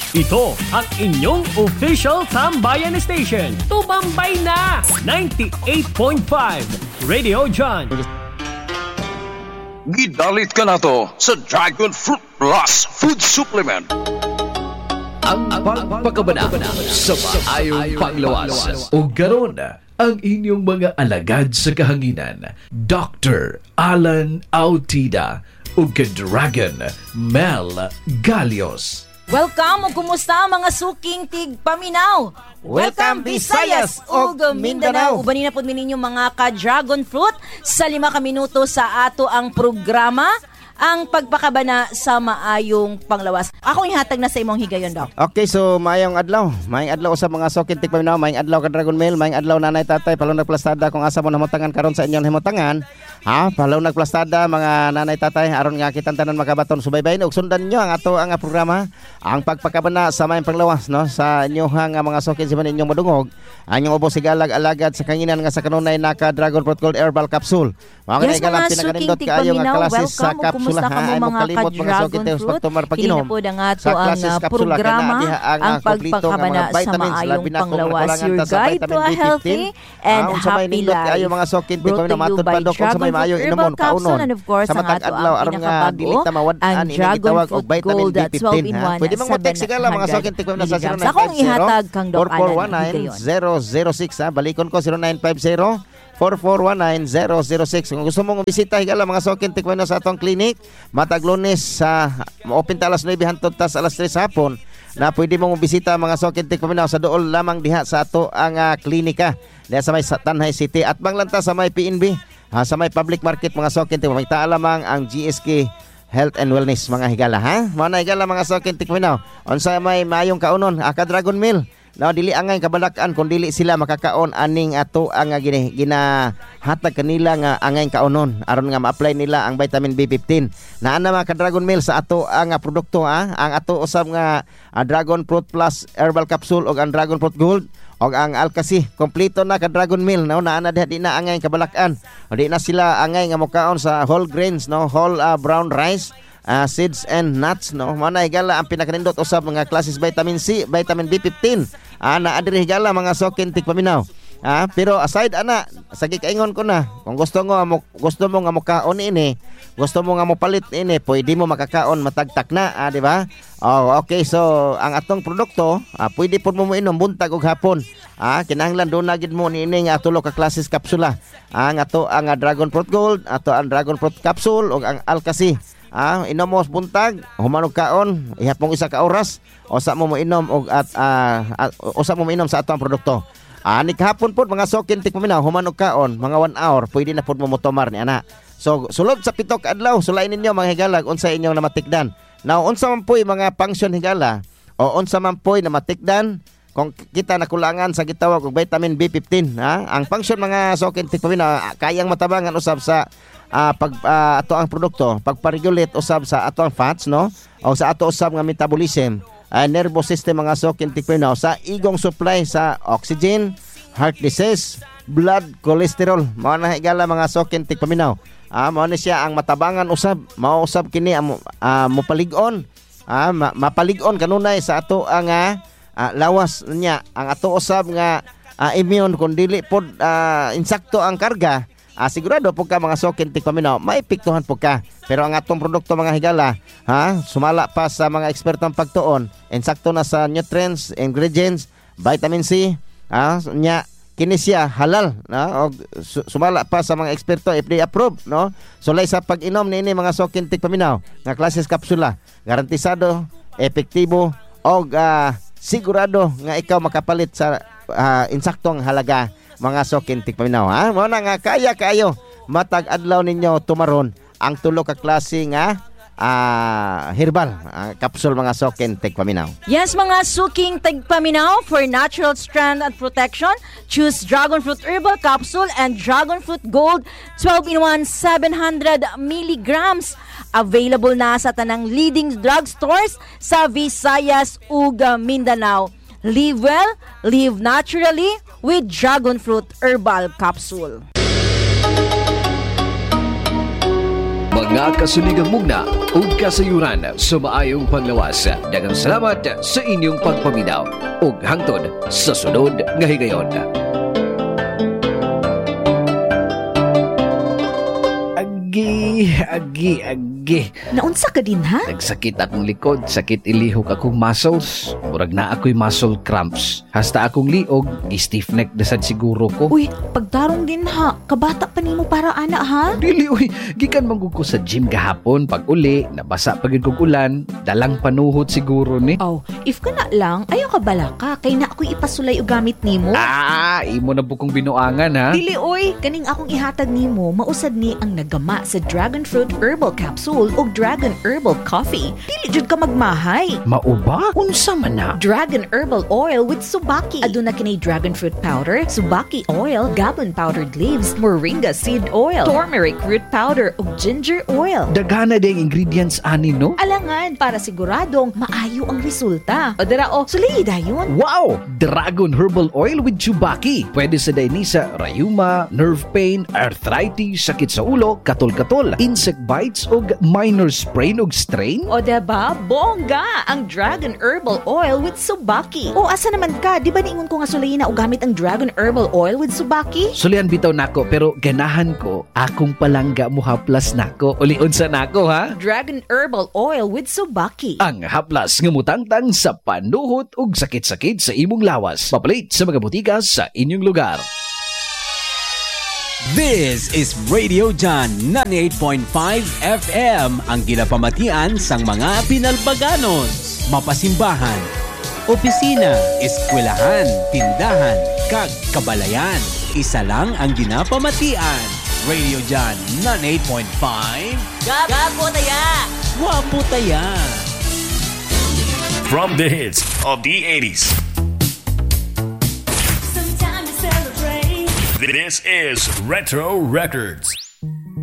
Ito ang inyong official Tambayan Station. Tumambay na! 98.5 Radio John. Gidalit ka na to sa Dragon Fruit Plus Food Supplement. Ang pagpakabana sa maayong panglawas. O garon ang inyong mga alagad sa kahanginan. Dr. Alan Autida o Dragon Mel Galios. Welcome o kumusta mga suking tigpaminaw. Welcome Visayas ug Mindanao. Ubanin na po ninyo mga ka-dragon fruit sa 5 ka minuto sa ato ang programa, ang pagpakabana sa maayong panglawas. Ako ihatag na sa imong higayon, Doc. Okay, so maayong adlaw. Maayong adlaw sa mga suking tigpaminaw, maayong adlaw ka Dragon Mail, maayong adlaw nanay tatay, palong nagplastada kung asa mo namutangan karon sa inyong himutangan. Palong nagplastada mga nanay tatay aron nga kitang tanan makabaton subaybayin ug sundan niyo ang ato ang programa, ang pagpakabana sa maayong panglawas no sa inyong mga suking sa inyong madungog. Ang inyong ubos sigalag alagad sa kanginan nga sa kanunay naka Dragon Fruit Gold Herbal Capsule. Mga yes, mga suking kayo nga klases sa kapsula ay mo kalimot mga suking pagtumar paginom. Hindi po ang ato ang programa, ang pagpakabana sa maayong panglawas. Your guide to a healthy and happy life. Mga suking tigpaminaw matod pa sa may maayong inomon kaunon sa matag adlaw aron nga dili ta mawad-an ini gitawag og vitamin B15. Pwede mong text sigala mga suking tigpaminaw sa 0950 akong ihatag kang Doc Alan 4419006. Balikon ko 0950 4419006. Kung gusto mong bisita higala mga suking tigpaminaw sa atong clinic, matag Lunes sa open ta alas 9 hangtod tas alas 3 hapon. Na pwede mong bisita mga suking tigpaminaw sa dool lamang diha sa ato ang klinika diha sa may Tanhay City at banglanta sa may PNB. Sa may public market mga suking tigpaminaw, may lamang ang GSK Health and Wellness mga higala Mga higala mga suking tigpaminaw. Unsa may maayong kaunon ka Dragon Meal. Now dili angay kabalakan kung dili sila makakaon aning ato ang ginahatag kanila nga angay kaunon aron nga ma-apply nila ang vitamin B15. Naa na mga Dragon Meal sa ato ang produkto ang ato usab nga Dragon Fruit Plus Herbal Capsule ug ang Dragon Fruit Gold og ang Alkasi kompleto na ka Dragon Meal no naa na di na angay kabalakan. Di na sila angay nga mokaon sa whole grains no whole brown rice. Seeds and nuts no mana higala ang pinakanindot usab mga klases vitamin C, vitamin B15 na adiri higala mga suking tigpaminaw. Pero aside ana sa gikaingon ko na kung gusto mo nga mokaon ini, gusto mo nga mopalit ini, pwede mo makakaon matagtak na di ba? Okay, so ang atong produkto pwede pud mo inom buntag ug hapon. Kinahanglan do na gid mo niini nga tulo ka klases kapsula. Ang ato ang Dragon Fruit Gold, ato ang Dragon Fruit Capsule ug ang Alkasi. Inom mo buntag, humanog kaon, ihapong 1 ka oras, usa mo inom og usa mo inom sa atong produkto. Ni kahapon pod mga suking tigpaminaw, humanog kaon, mga 1 hour, pwede na pod mo motomar ni ana. So sulod sa 7 ka adlaw, sulayin ninyo mga higalag unsa inyong namatikdan. Now unsa man poy mga function higala o unsa man poy na matikdan kung kita nakulangan sa gitawag og vitamin B15 ang function mga suking tigpaminaw kayang matabangan usab sa ato ang produkto pagpa-regulate usab sa ato ang fats no o sa ato usab nga metabolism nervous system mga suking tigpaminaw sa igong supply sa oxygen, heart disease, blood cholesterol. Mao na higala mga suking tigpaminaw. Mao na siya ang matabangan usab, mao usab kini mopalig-on mapalig-on kanunay sa ato ang lawas niya ang ato usab nga immune kung dili pod insakto ang karga. Sigurado po ka mga suking tigpaminaw, maipiktuhan po ka. Pero ang atong produkto mga higala, sumala pa sa mga ekspertong pagtuon, insakto na sa nutrients, ingredients, vitamin C, nya kini siya halal, o sumala pa sa mga eksperto FDA approved, no? Sulay sa pag-inom niini mga suking tigpaminaw, nga klases kapsula, garantisado, epektibo, og sigurado nga ikaw makapalit sa insaktong halaga mga suking tigpaminaw. Mo na nga kaya kayo matag adlaw ninyo tumaron ang tulo ka klase nga herbal capsule mga suking tigpaminaw. Yes mga suking tigpaminaw, for natural strength and protection, choose Dragon Fruit Herbal Capsule and Dragon Fruit Gold 12-in-1 700 milligrams. Available na sa tanang leading drugstores sa Visayas ug Mindanao. Live well, live naturally with Dragon Fruit Herbal Capsule. Mga mga kasuligang mugna ug kasayuran sa maayong panglawas. Daghang salamat sa inyong pagpaminaw ug hangtod sa sunod nga higayon. Agi. Naunsa ka din, ha? Nagsakit akong likod, sakit ilihok akong muscles. Murag na ako'y muscle cramps. Hasta akong liog, stiff neck dasad siguro ko. Uy, pagtarong din, ha? Kabata pa nimo para ana, ha? Dili, uy. Gikan manggug ko sa gym gahapon. Pag uli, nabasa pagid kog ulan. Dalang panuhot siguro ni. Oh, if ka na lang, ayaw ka bala ka. Kay na ako'y ipasulay o gamit nimo. Imo na bukong binuangan, ha? Dili, uy. Kaning akong ihatag nimo, mausad ni ang nagama sa Dragon Fruit Herbal Capsule o Dragon Herbal Coffee. Dili jud ka magmahay. Mauba? Unsa man na? Dragon Herbal Oil with Subaki. Aduna kinay Dragon Fruit Powder, Subaki Oil, Gablon Powdered Leaves, Moringa Seed Oil, Turmeric Root Powder ug Ginger Oil. Daghana ding ingredients ani, no? Alangan para siguradong maayo ang resulta. O dira sulay dayon. Wow! Dragon Herbal Oil with Chubaki. Pwede sa dainisa, rayuma, nerve pain, arthritis, sakit sa ulo, katol-katol, insect bites o minor sprain o strain. O diba? Bongga! Ang Dragon Herbal Oil with Subaki. O asa naman ka? Di ba niingon ko nga sulayin na o gamit ang Dragon Herbal Oil with Subaki? Sulian bitaw nako pero ganahan ko akong palangga mo haplas nako. Uliun sa nako, ha? Dragon Herbal Oil with Subaki. Ang haplas nga mutangtang sa panuhot ug sakit-sakit sa imong lawas. Papalit sa mga butika sa inyong lugar. This is Radio John 98.5 FM, ang ginapamatian sang mga Pinalbaganos, mapasimbahan, opisina, eskwelahan, tindahan, kag kabalayan. Isa lang ang ginapamatian. Radio John 98.5. Gapo taya! Wapo taya! From the hits of the 80s. This is Retro Records.